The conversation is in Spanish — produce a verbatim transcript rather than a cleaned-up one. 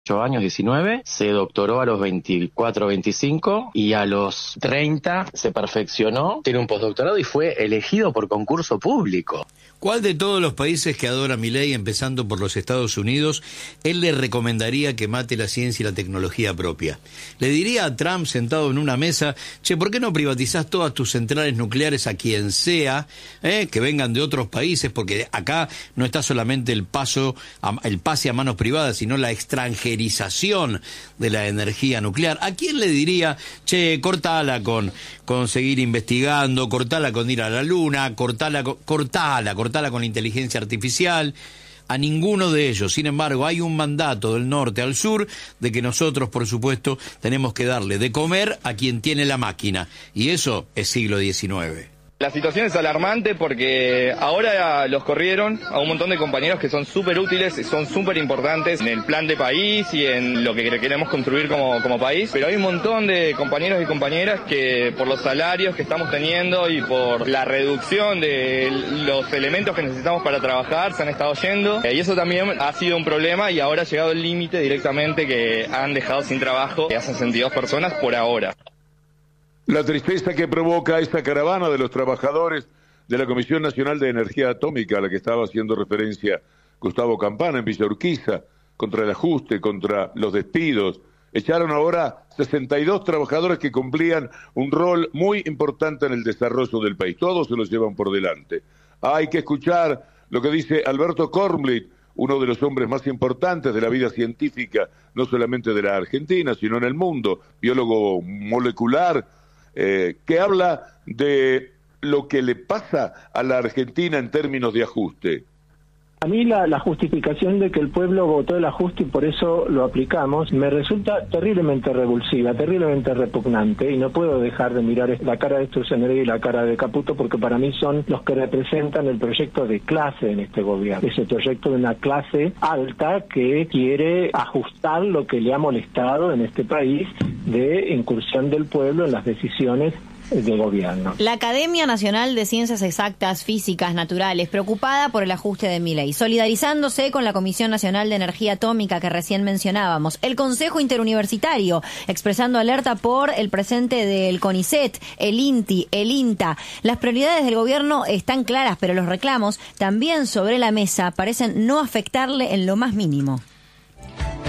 años, diecinueve, se doctoró a los veinticuatro, veinticinco y a los treinta se perfeccionó, tiene un postdoctorado y fue elegido por concurso público. ¿Cuál de todos los países que adora Milei, empezando por los Estados Unidos, él le recomendaría que mate la ciencia y la tecnología propia? Le diría a Trump sentado en una mesa, che, ¿por qué no privatizás todas tus centrales nucleares a quien sea, eh, que vengan de otros países? Porque acá no está solamente el paso, a, el pase a manos privadas, sino la extranjerización de la energía nuclear. ¿A quién le diría, che, cortala con, con seguir investigando, cortala con ir a la luna, cortala, cortala, cortala con la inteligencia artificial? A ninguno de ellos. Sin embargo, hay un mandato del norte al sur de que nosotros, por supuesto, tenemos que darle de comer a quien tiene la máquina. Y eso es siglo diecinueve. La situación es alarmante porque ahora los corrieron a un montón de compañeros que son súper útiles, son súper importantes en el plan de país y en lo que queremos construir como, como país. Pero hay un montón de compañeros y compañeras que por los salarios que estamos teniendo y por la reducción de los elementos que necesitamos para trabajar se han estado yendo. Y eso también ha sido un problema y ahora ha llegado el límite directamente que han dejado sin trabajo a sesenta y dos personas por ahora. La tristeza que provoca esta caravana de los trabajadores de la Comisión Nacional de Energía Atómica, a la que estaba haciendo referencia Gustavo Campana en Villa Urquiza, contra el ajuste, contra los despidos. Echaron ahora sesenta y dos trabajadores que cumplían un rol muy importante en el desarrollo del país. Todos se los llevan por delante. Hay que escuchar lo que dice Alberto Kornblit, uno de los hombres más importantes de la vida científica, no solamente de la Argentina, sino en el mundo, biólogo molecular, Eh, que habla de lo que le pasa a la Argentina en términos de ajuste. A mí la, la justificación de que el pueblo votó el ajuste y por eso lo aplicamos me resulta terriblemente revulsiva, terriblemente repugnante, y no puedo dejar de mirar la cara de Sturzenegger y la cara de Caputo, porque para mí son los que representan el proyecto de clase en este gobierno, ese proyecto de una clase alta que quiere ajustar lo que le ha molestado en este país de incursión del pueblo en las decisiones de gobierno. La Academia Nacional de Ciencias Exactas, Físicas, Naturales, preocupada por el ajuste de Milei, solidarizándose con la Comisión Nacional de Energía Atómica que recién mencionábamos, el Consejo Interuniversitario, expresando alerta por el presente del CONICET, el INTI, el INTA. Las prioridades del gobierno están claras, pero los reclamos también sobre la mesa parecen no afectarle en lo más mínimo.